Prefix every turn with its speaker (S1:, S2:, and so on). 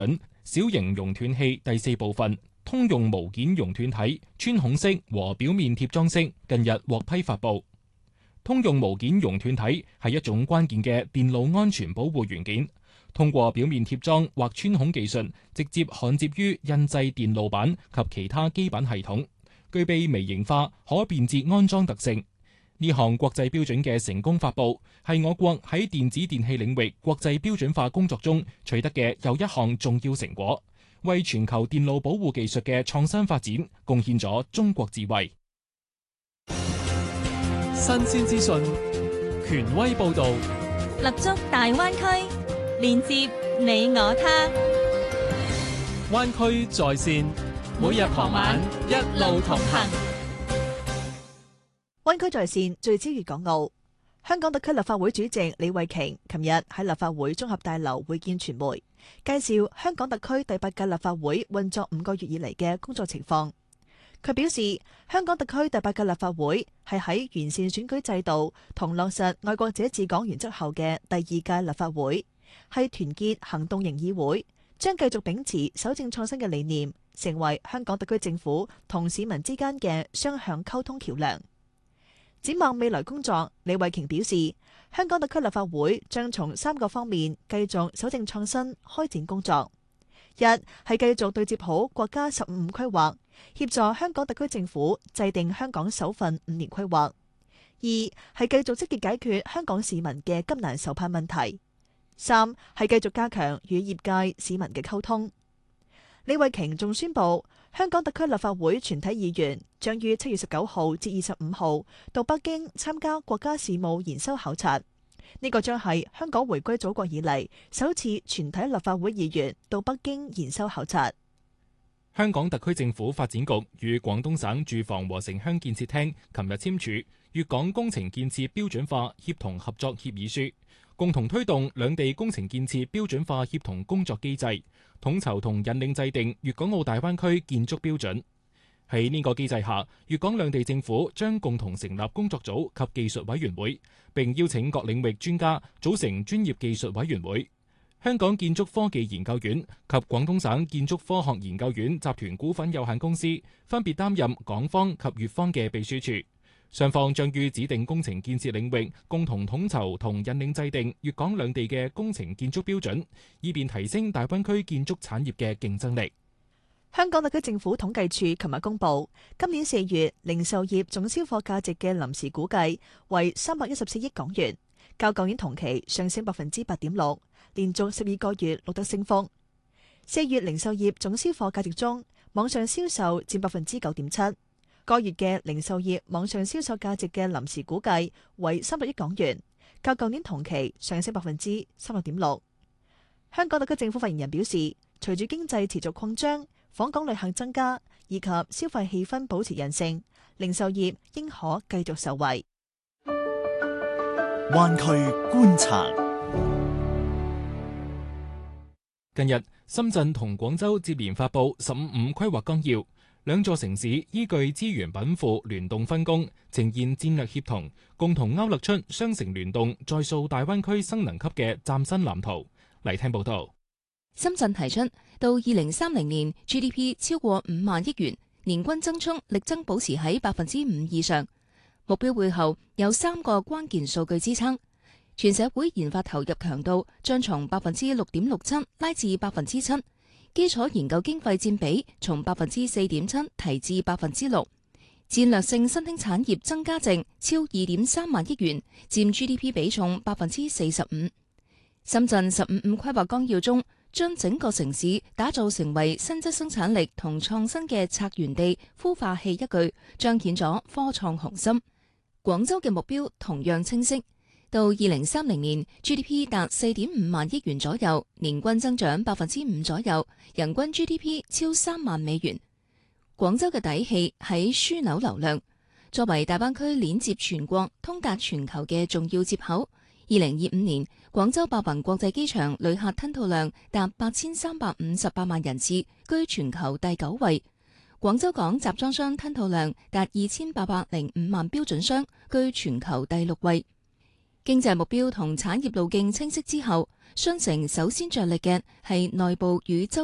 S1: 小型熔斷器第4部分通用無件熔斷體穿孔式和表面貼裝式近日獲批發布。通用無件熔斷體係一種關鍵嘅電路安全保護元件，通過表面貼裝或穿孔技術，直接焊接於印製電路板及其他基板系統，具備微型化、可便捷安裝特性。呢項國際標準嘅成功發布，係我國喺電子電器領域國際標準化工作中取得嘅又一項重要成果，為全球電路保護技術嘅創新發展貢獻咗中國智慧。
S2: 新鮮資訊，權威報導，
S3: 立足大灣區，連接你我他。
S2: 灣區在線，每日傍晚一路同行。
S4: 灣區在線聚焦粵港澳。香港特區立法會主席李慧瓊琴日喺立法會綜合大樓會見傳媒，介紹香港特區第8屆立法會運作5個月以嚟嘅工作情況。佢表示，香港特區第8屆立法會係喺完善選舉制度同落實愛國者治港原則後嘅第2屆立法會，係團結行動型議會，將繼續秉持守正創新嘅理念，成為香港特區政府同市民之間嘅雙向溝通橋梁。展望未來工作，李慧瓊表示，香港特區立法會將從3個方面繼續守正創新開展工作。一係繼續對接好國家15規劃，協助香港特區政府制定香港首份5年規劃。二係繼續積極解決香港市民嘅急難愁盼問題。三係繼續加強與業界市民嘅溝通。李慧瓊仲宣布，香港特區立法會全體議員將於7月19號至25號到北京參加國家事務研修考察。呢個將係香港回歸祖國以嚟首次全體立法會議員到北京研修考察。
S1: 香港特區政府發展局與廣東省住房和城鄉建設廳琴日簽署粵港工程建設標準化協同合作協議書，共同推動兩地工程建設標準化協同工作機制，統籌同引領制定粵港澳大灣區建築標準。喺呢個機制下，粵港兩地政府將共同成立工作組及技術委員會，並邀請各領域專家組成專業技術委員會。香港建築科技研究院及廣東省建築科學研究院集團股份有限公司分別擔任港方及粵方嘅秘書處。雙方將於指定工程建設領域共同統籌同引領制定粵港兩地嘅工程建築標準，以便提升大灣區建築產業嘅競爭力。
S4: 香港特區政府統計處琴日公布，今年4月零售業總銷貨價值嘅臨時估計為314億港元，較舊年同期上升8.6%，連續12個月錄得升幅。4月零售業總銷貨價值中，網上銷售佔9.7%。個月嘅零售業網上銷售價值嘅臨時估計為300億港元，較舊年同期上升36.6%。香港特區政府發言人表示，隨住經濟持續擴張，訪港旅客增加，以及消費氣氛保持韌性，零售業應可繼續受惠。
S5: 灣區觀察。
S1: 近日，深圳同廣州接連發布15規劃綱要，兩座城市依據資源稟賦聯動分工，呈現戰略協同，共同勾勒出雙城聯動再塑大灣區新能級嘅嶄新藍圖。嚟聽報道。
S6: 深圳提出到2030年 GDP 超過5萬億元，年均增速力爭保持喺5%以上。目標背後有3個關鍵數據支撐，全社會研發投入強度將從6.67%拉至7%，基礎研究經費佔比從4.7%提至6%，戰略性新興產業增加值超2.3萬億元，佔 GDP 比重45%。深圳15規劃綱要中，將整個城市打造成為新質生產力同創新嘅策源地、孵化器，一句彰顯咗科創雄心。廣州嘅目標同樣清晰，到2030年 GDP 達4.5萬億元左右，年均增長5%左右，人均 GDP 超3萬美元。廣州嘅底氣喺樞紐流量，作為大灣區鏈接全國、通達全球嘅重要接口。2025年，廣州白雲國際機場旅客吞吐量達8358萬人次，居全球第9位。廣州港集裝箱吞吐量達2805萬標準箱，居全球第6位。 經濟目標同產業路徑清晰之後，信誠首先着力嘅係內部與周